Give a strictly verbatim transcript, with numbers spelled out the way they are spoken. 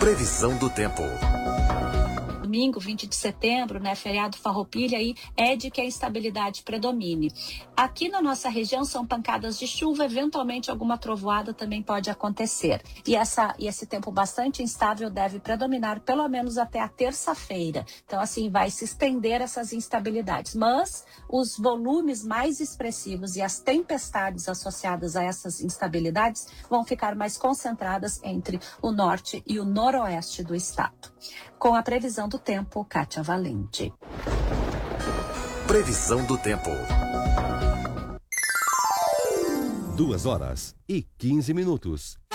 Previsão do tempo. Domingo, vinte de setembro, né, feriado Farroupilha, aí é de que a instabilidade predomine. Aqui na nossa região são pancadas de chuva, eventualmente alguma trovoada também pode acontecer. E, essa, e esse tempo bastante instável deve predominar pelo menos até a terça-feira. Então, assim, vai se estender essas instabilidades. Mas os volumes mais expressivos e as tempestades associadas a essas instabilidades vão ficar mais concentradas entre o norte e o noroeste do estado. Com a previsão do tempo, Kátia Valente. Previsão do tempo. Duas horas e quinze minutos.